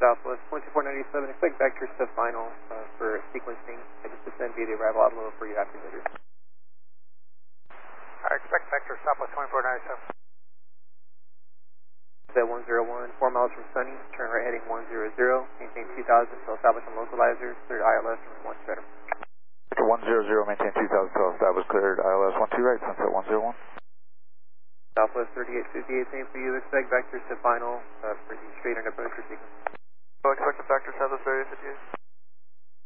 Southwest 2497, expect vectors to final for sequencing. I just descend via the arrival outload for you after later. Expect vectors Southwest 2497. At 101, 4 miles from Sunny, turn right heading 100, maintain 2000 until establish on localizer, cleared ILS from 1 Streatham. 100, maintain 2000 until established, cleared ILS 12 right, sunset 101. Southwest 3858, same for you, expect vectors to final for the straight and approach sequence. So expect the vectors Southwest 3858.